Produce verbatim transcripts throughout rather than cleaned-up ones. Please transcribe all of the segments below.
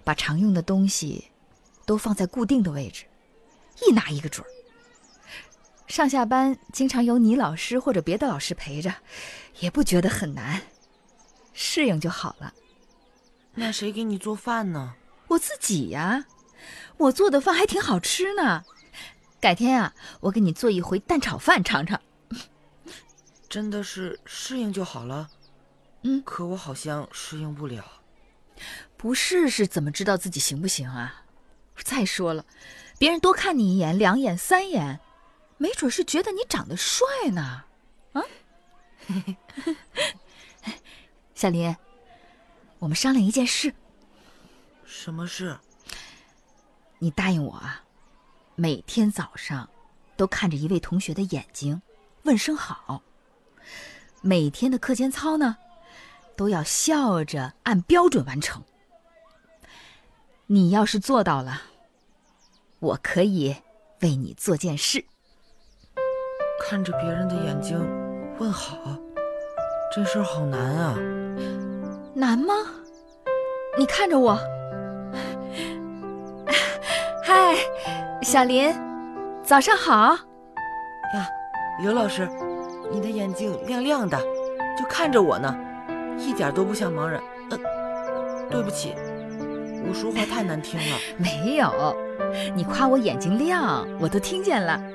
把常用的东西都放在固定的位置，一拿一个准儿。上下班经常有你老师或者别的老师陪着，也不觉得很难，适应就好了。 那谁给你做饭呢？ 我自己呀，我做的饭还挺好吃呢。改天啊，我给你做一回蛋炒饭尝尝。 真的是适应就好了？ 嗯， 可我好像适应不了。 不试试怎么知道自己行不行啊？再说了，别人多看你一眼、两眼、三眼，没准是觉得你长得帅呢。啊？小林，我们商量一件事。 什么事？ 你答应我啊，每天早上都看着一位同学的眼睛，问声好。每天的课间操呢，都要笑着按标准完成。你要是做到了，我可以为你做件事。 看着别人的眼睛问好，这事儿好难啊。 难吗？你看着我。嗨，小林，早上好。 呀，刘老师，你的眼睛亮亮的，就看着我呢，一点都不像盲人。呃，对不起，我说话太难听了。 没有，你夸我眼睛亮，我都听见了。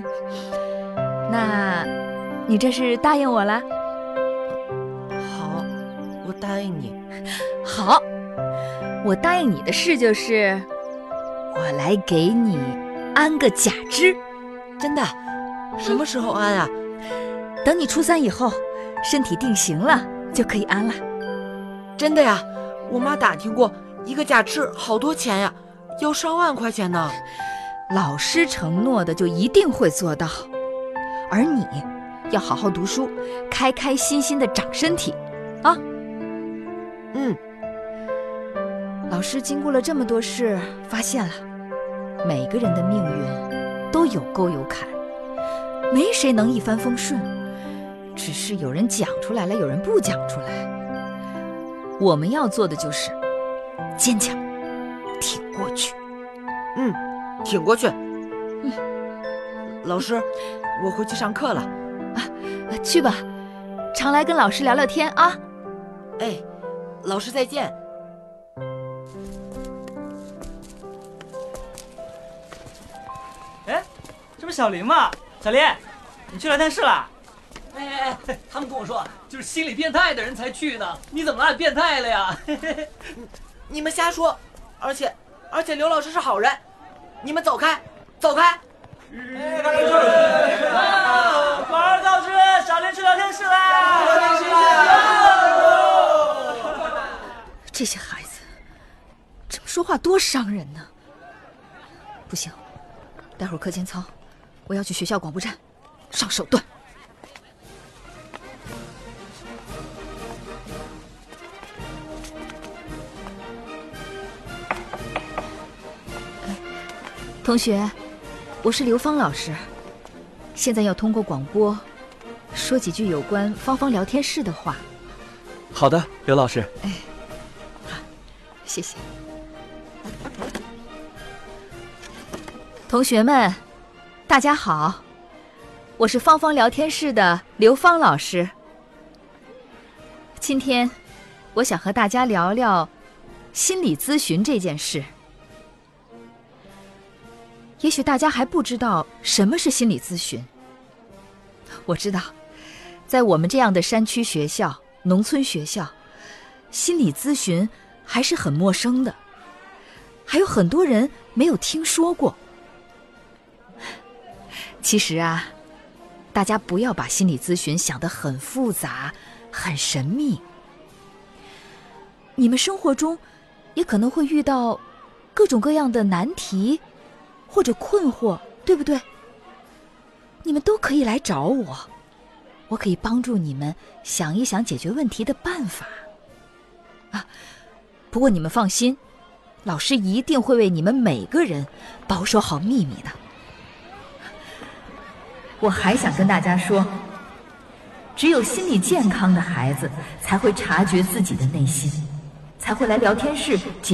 那，你这是答应我了？ 好，我答应你。 好，我答应你的事就是，我来给你安个假肢。 真的？什么时候安啊？ 等你初三以后，身体定型了，就可以安了。 真的呀？我妈打听过，一个假肢好多钱呀，要上万块钱呢。 老师承诺的就一定会做到，而你要好好读书，开开心心的长身体，啊。 嗯。 老师经过了这么多事，发现了每个人的命运都有沟有坎，没谁能一帆风顺，只是有人讲出来了，有人不讲出来。我们要做的就是坚强，挺过去。 嗯，挺过去。嗯，老师，我回去上课了。 啊，去吧，常来跟老师聊聊天啊。 哎，老师再见。 哎，这不是小林吗？小林，你去聊天室了？ 哎哎哎，他们跟我说，就是心理变态的人才去呢。你怎么了？变态了呀？ 你们瞎说！而且而且刘老师是好人，你们走开，走开！ 哎，赶紧去！广而告之，小林去聊天室啦！聊天室啦！ 这些孩子这么说话多伤人呢。不行，待会儿课间操，我要去学校广播站上手段。同学，我是刘芳老师，现在要通过广播说几句有关芳芳聊天室的话。 好的，刘老师。 哎，好，谢谢。同学们，大家好，我是芳芳聊天室的刘芳老师。今天，我想和大家聊聊心理咨询这件事。也许大家还不知道什么是心理咨询。我知道，在我们这样的山区学校、农村学校，心理咨询还是很陌生的，还有很多人没有听说过。其实啊，大家不要把心理咨询想得很复杂、很神秘。你们生活中也可能会遇到各种各样的难题或者困惑，对不对？你们都可以来找我，我可以帮助你们想一想解决问题的办法啊。不过你们放心，老师一定会为你们每个人保守好秘密的。我还想跟大家说，只有心理健康的孩子才会察觉自己的内心，才会来聊天室解